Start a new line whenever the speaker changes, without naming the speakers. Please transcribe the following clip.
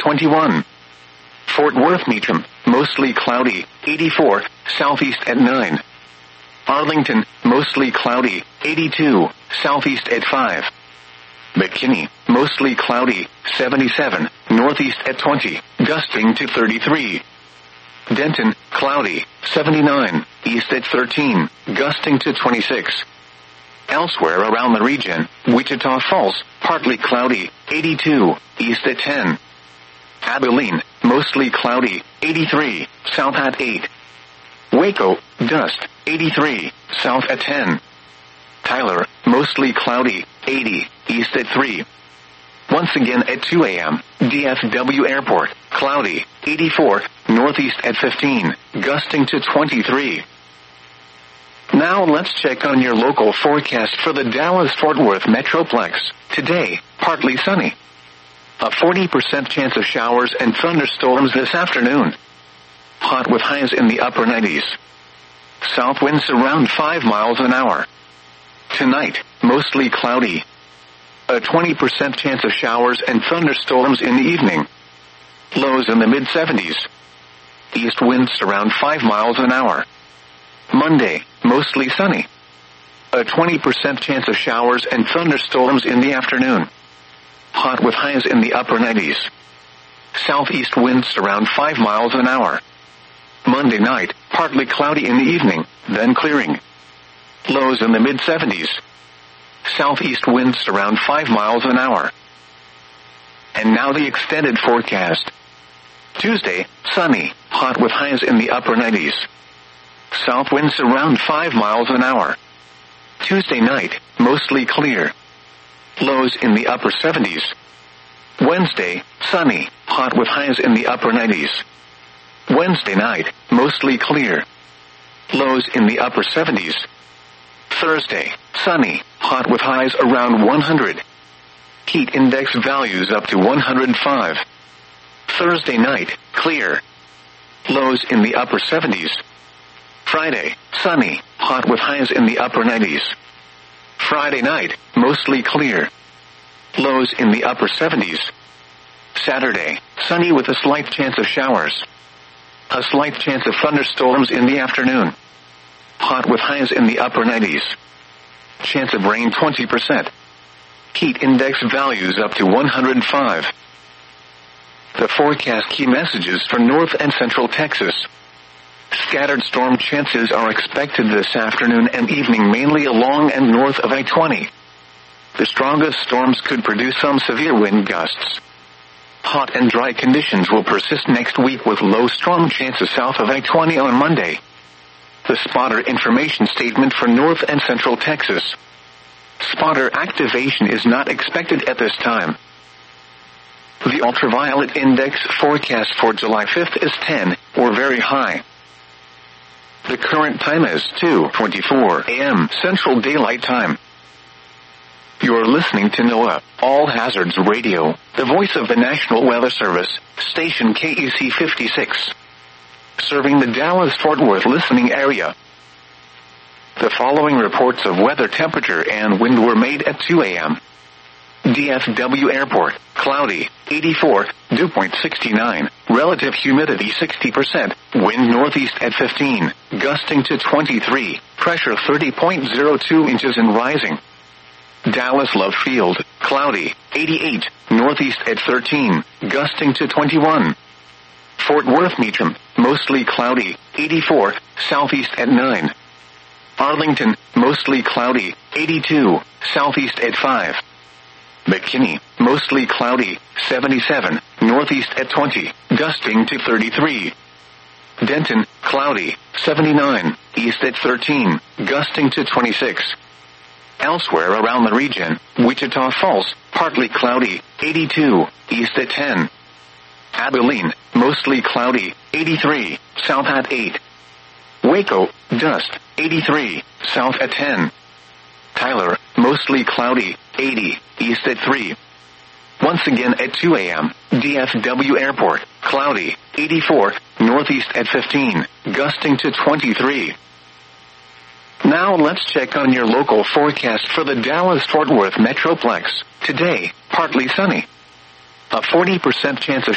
21. Fort Worth Meacham, mostly cloudy, 84, southeast at 9. Arlington, mostly cloudy, 82, southeast at 5. McKinney, mostly cloudy, 77, northeast at 20, gusting to 33. Denton, cloudy, 79, east at 13, gusting to 26. Elsewhere around the region, Wichita Falls, partly cloudy, 82, east at 10. Abilene, mostly cloudy, 83, south at 8. Waco, dust, 83, south at 10. Tyler, mostly cloudy, 80, east at 3. Once again at 2 a.m., DFW Airport, cloudy, 84, northeast at 15, gusting to 23. Now let's check on your local forecast for the Dallas-Fort Worth Metroplex. Today, partly sunny. A 40% chance of showers and thunderstorms this afternoon. Hot with highs in the upper 90s. South winds around 5 miles an hour. Tonight, mostly cloudy. A 20% chance of showers and thunderstorms in the evening. Lows in the mid-70s. East winds around 5 miles an hour. Monday, mostly sunny. A 20% chance of showers and thunderstorms in the afternoon. Hot with highs in the upper 90s. Southeast winds around 5 miles an hour. Monday night, partly cloudy in the evening, then clearing. Lows in the mid-70s. Southeast winds around 5 miles an hour. And now the extended forecast. Tuesday, sunny, hot with highs in the upper 90s. South winds around 5 miles an hour. Tuesday night, mostly clear. Lows in the upper 70s. Wednesday, sunny, hot with highs in the upper 90s. Wednesday night, mostly clear. Lows in the upper 70s. Thursday, sunny, hot with highs around 100. Heat index values up to 105. Thursday night, clear. Lows in the upper 70s. Friday, sunny, hot with highs in the upper 90s. Friday night, mostly clear. Lows in the upper 70s. Saturday, sunny with a slight chance of showers. A slight chance of thunderstorms in the afternoon. Hot with highs in the upper 90s. Chance of rain 20%. Heat index values up to 105. The forecast key messages for North and Central Texas. Scattered storm chances are expected this afternoon and evening mainly along and north of I-20. The strongest storms could produce some severe wind gusts. Hot and dry conditions will persist next week with low storm chances south of I-20 on Monday. The spotter information statement for North and Central Texas. Spotter activation is not expected at this time. The ultraviolet index forecast for July 5th is 10, or very high. The current time is 2:24 a.m. Central Daylight Time. You're listening to NOAA, All Hazards Radio, the voice of the National Weather Service, station KEC 56. Serving the Dallas-Fort Worth listening area. The following reports of weather temperature and wind were made at 2 a.m. DFW Airport, cloudy, 84, dew point 69, relative humidity 60%, wind northeast at 15, gusting to 23, pressure 30.02 inches and rising. Dallas Love Field, cloudy, 88, northeast at 13, gusting to 21. Fort Worth Meacham, mostly cloudy, 84, southeast at 9. Arlington, mostly cloudy, 82, southeast at 5. McKinney, mostly cloudy, 77, northeast at 20, gusting to 33. Denton, cloudy, 79, east at 13, gusting to 26. Elsewhere around the region, Wichita Falls, partly cloudy, 82, east at 10. Abilene, mostly cloudy, 83, south at 8. Waco, dust, 83, south at 10. Tyler, mostly cloudy, 80, east at 3. Once again at 2 a.m., DFW Airport, cloudy, 84, northeast at 15, gusting to 23. Now let's check on your local forecast for the Dallas-Fort Worth Metroplex. Today, partly sunny. A 40% chance of